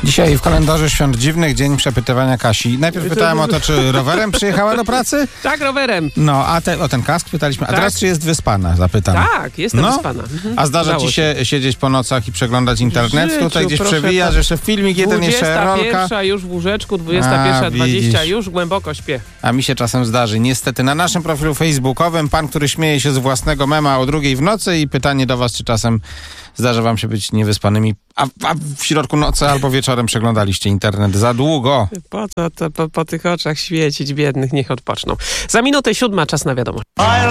Dzisiaj w kalendarzu świąt dziwnych dzień przepytywania Kasi. Najpierw pytałem o to, czy rowerem przyjechała do pracy? Tak, rowerem. No, a o ten kask pytaliśmy. A Tak. teraz czy jest wyspana? Zapytam. Tak, jestem wyspana. A zdarza ci się siedzieć po nocach i przeglądać internet? W życiu, Tutaj gdzieś proszę przewijasz pana. jeszcze filmik, jeden jeszcze rolka. 21 już w łóżeczku, 21:20, widzisz. już głęboko śpię. A mi się czasem zdarzy. Niestety na naszym profilu facebookowym pan, który śmieje się z własnego mema o 2:00 w nocy i pytanie do was, czy czasem zdarza wam się być niewyspanymi, a w środku nocy albo wieczorem przeglądaliście internet za długo. Po co to po tych oczach świecić biednych, niech odpoczną. Za minutę 7, czas na wiadomość.